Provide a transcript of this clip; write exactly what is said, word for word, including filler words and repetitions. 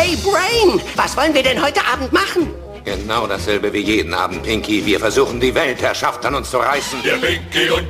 Hey Brain, was wollen wir denn heute Abend machen? Genau dasselbe wie jeden Abend, Pinky. Wir versuchen, die Weltherrschaft an uns zu reißen. Der Pinky und